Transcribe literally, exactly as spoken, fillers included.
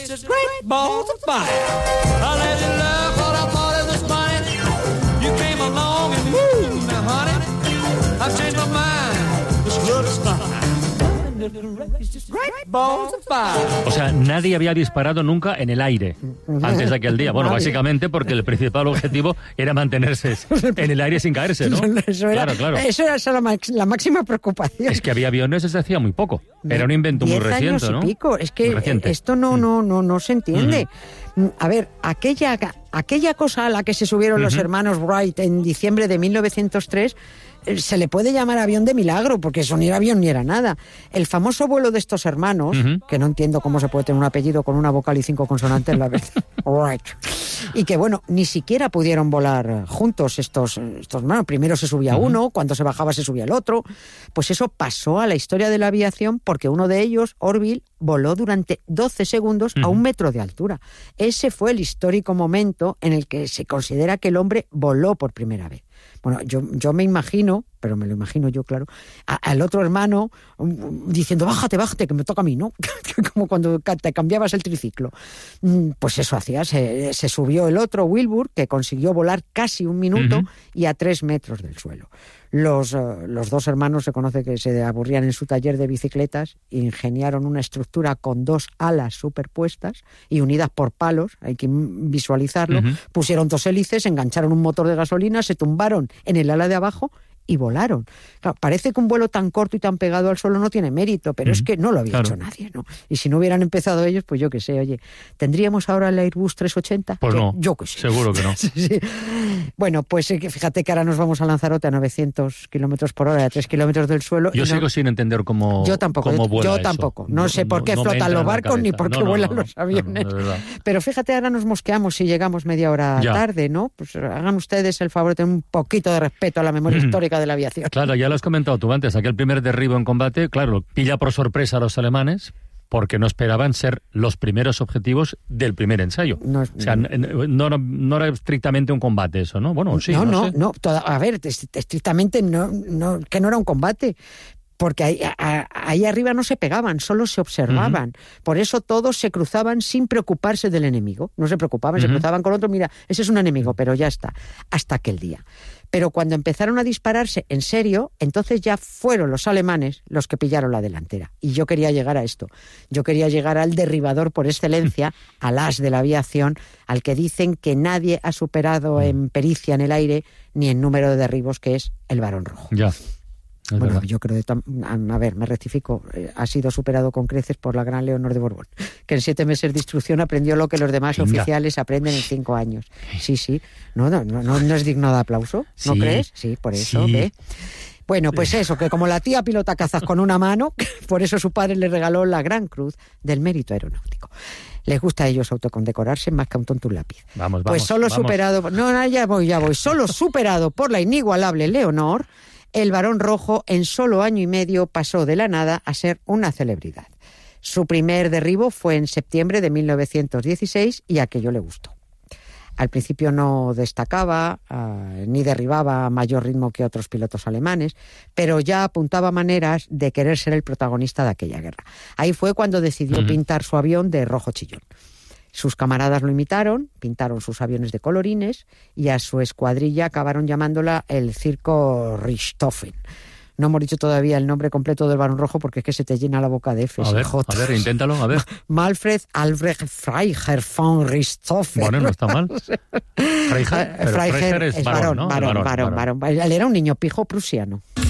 just great balls of fire. I let you love what I thought it was mine. You came along and woo, now honey, I've changed my mind. This love is fine. O sea, nadie había disparado nunca en el aire antes de aquel día. Bueno, básicamente porque el principal objetivo era mantenerse en el aire sin caerse, ¿no? Eso era, claro, claro. Eso era la, la máxima preocupación. Es que había aviones desde hacía muy poco. Era un invento muy reciente, años ¿no? Y pico. Es que esto no, no, no, no se entiende. Uh-huh. A ver, aquella, aquella cosa a la que se subieron uh-huh. los hermanos Wright en diciembre de mil novecientos tres... se le puede llamar avión de milagro, porque eso ni era avión ni era nada. El famoso vuelo de estos hermanos, uh-huh. que no entiendo cómo se puede tener un apellido con una vocal y cinco consonantes, la verdad. Right. Y que, bueno, ni siquiera pudieron volar juntos estos, estos hermanos. Primero se subía uh-huh. uno, cuando se bajaba se subía el otro. Pues eso pasó a la historia de la aviación porque uno de ellos, Orville, voló durante doce segundos uh-huh. a un metro de altura. Ese fue el histórico momento en el que se considera que el hombre voló por primera vez. Bueno, yo, yo me imagino, pero me lo imagino yo, claro, a, al otro hermano um, diciendo, bájate, bájate, que me toca a mí, ¿no? Como cuando te cambiabas el triciclo. Pues eso hacía, se, se subió el otro, Wilbur, que consiguió volar casi un minuto uh-huh. y a tres metros del suelo. Los, uh, los dos hermanos se conoce que se aburrían en su taller de bicicletas, ingeniaron una estructura con dos alas superpuestas y unidas por palos, hay que visualizarlo, uh-huh. pusieron dos hélices, engancharon un motor de gasolina, se tumbaron en el ala de abajo y volaron. Claro, parece que un vuelo tan corto y tan pegado al suelo no tiene mérito, pero uh-huh. es que no lo había claro. hecho nadie, ¿no? Y si no hubieran empezado ellos, pues yo qué sé, oye, ¿tendríamos ahora el Airbus trescientos ochenta? Pues yo, no, yo que sé. Seguro que no. sí, sí. Bueno, pues fíjate que ahora nos vamos a Lanzarote a novecientos kilómetros por hora, a tres kilómetros del suelo. Yo no, sigo sin entender cómo Yo tampoco, cómo vuela yo eso. tampoco. No, no sé por qué no, flotan no los barcos ni por qué no, no, vuelan no, los aviones. No, no, pero fíjate, ahora nos mosqueamos si llegamos media hora ya. tarde, ¿no? Pues hagan ustedes el favor de tener un poquito de respeto a la memoria mm. histórica de la aviación. Claro, ya lo has comentado tú antes, aquel primer derribo en combate, claro, pilla por sorpresa a los alemanes, porque no esperaban ser los primeros objetivos del primer ensayo. No, o sea, no, no, no era estrictamente un combate eso, ¿no? Bueno, sí, no, no, no, sé. no toda, a ver, estrictamente no, no, que no era un combate. Porque ahí, a, ahí arriba no se pegaban, solo se observaban. Uh-huh. Por eso todos se cruzaban sin preocuparse del enemigo. No se preocupaban, uh-huh. se cruzaban con otro, mira, ese es un enemigo, pero ya está, hasta aquel día. Pero cuando empezaron a dispararse en serio, entonces ya fueron los alemanes los que pillaron la delantera. Y yo quería llegar a esto. Yo quería llegar al derribador por excelencia, al as de la aviación, al que dicen que nadie ha superado en pericia en el aire ni en número de derribos, que es el Barón Rojo. Ya. Es bueno, verdad. yo creo de tam- a ver, me rectifico, eh, ha sido superado con creces por la gran Leonor de Borbón, que en siete meses de instrucción aprendió lo que los demás Venga. oficiales aprenden en cinco años. Sí, sí, no, no, no, no es digno de aplauso, ¿no sí. crees? Sí, por eso, sí. ¿ve? Bueno, pues eso, que como la tía pilota cazas con una mano, por eso su padre le regaló la Gran Cruz del Mérito Aeronáutico. Les gusta a ellos autocondecorarse más que a un tonto un lápiz. Vamos, vamos. Pues solo vamos. superado, no, no, ya voy, ya voy, solo superado por la inigualable Leonor, el Barón Rojo en solo año y medio pasó de la nada a ser una celebridad. Su primer derribo fue en septiembre de mil novecientos dieciséis y aquello le gustó. Al principio no destacaba uh, ni derribaba a mayor ritmo que otros pilotos alemanes, pero ya apuntaba maneras de querer ser el protagonista de aquella guerra. Ahí fue cuando decidió uh-huh. pintar su avión de rojo chillón. Sus camaradas lo imitaron, pintaron sus aviones de colorines y a su escuadrilla acabaron llamándola el Circo Richthofen. No hemos dicho todavía el nombre completo del Barón Rojo porque es que se te llena la boca de Fs a ver, y J. A ver, inténtalo, a ver. Manfred Albrecht Freiherr von Richthofen. Bueno, no está mal. Freiherr, pero Freiherr Freiherr es es varón, varón, ¿no? varón, varón, varón, varón. Él era un niño pijo prusiano.